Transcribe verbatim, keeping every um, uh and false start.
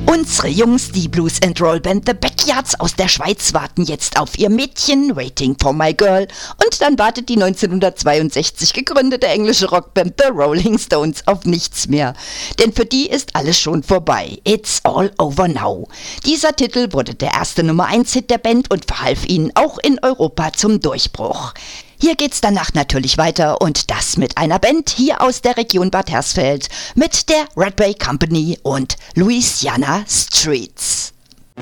Unsere Jungs, die Blues and Roll Band The Backyards aus der Schweiz, warten jetzt auf ihr Mädchen, Waiting for My Girl. Und dann wartet die neunzehnhundertzweiundsechzig gegründete englische Rockband The Rolling Stones auf nichts mehr. Denn für die ist alles schon vorbei. It's all over now. Dieser Titel wurde der erste Nummer eins Hit der Band und verhalf ihnen auch in Europa zum Durchbruch. Hier geht's danach natürlich weiter und das mit einer Band hier aus der Region Bad Hersfeld mit der Red Bay Company und Louisiana Streets.